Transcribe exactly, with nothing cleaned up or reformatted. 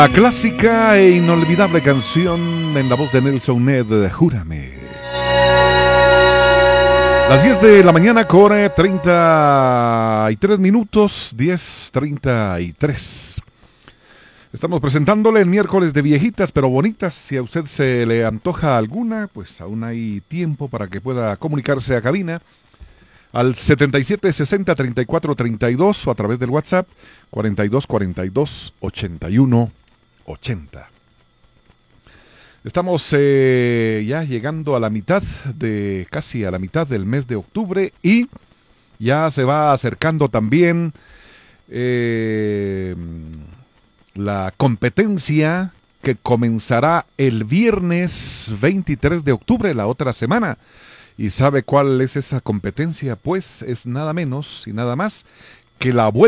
La clásica e inolvidable canción en la voz de Nelson Ned, Júrame. Las diez de la mañana con treinta y tres minutos, diez treinta y tres. Estamos presentándole el miércoles de viejitas pero bonitas. Si a usted se le antoja alguna, pues aún hay tiempo para que pueda comunicarse a cabina al setenta y siete sesenta treinta y cuatro treinta y dos o a través del WhatsApp cuarenta y dos cuarenta y dos ochenta y uno ochenta. Estamos eh, ya llegando a la mitad de, casi a la mitad del mes de octubre, y ya se va acercando también eh, la competencia que comenzará el viernes veintitrés de octubre, la otra semana. ¿Y sabe cuál es esa competencia? Pues es nada menos y nada más que la vuelta